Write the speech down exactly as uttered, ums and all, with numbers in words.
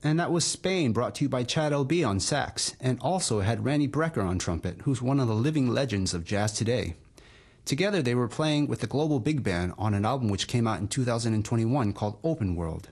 And that was Spain, brought to you by Chad L B on sax, and also had Randy Brecker on trumpet, who's one of the living legends of jazz today. Together they were playing with the Global Big Band on an album which came out in two thousand twenty-one called Open World.